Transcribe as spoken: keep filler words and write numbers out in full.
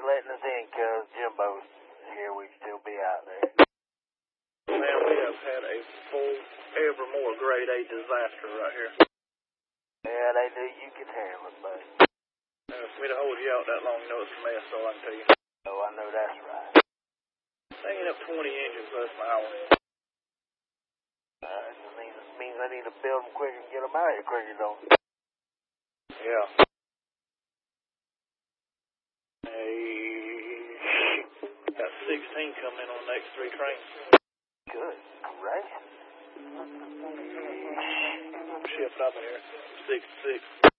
you letting us in, cuz Jimbo's here. We'd still be out there. Man, we have had a full, evermore grade A disaster right here. Yeah, they do. You can handle it, buddy. Uh, for me to hold you out that long, you know it's a mess, so I can tell you. Oh, I know that's right. Hanging up twenty engines less an hour. Uh, it means, it means I need to build them quicker and get them out here quicker, don't it? Yeah. Hey, got sixteen coming in on the next three trains. Good gracious. Shift up in here. Six, six.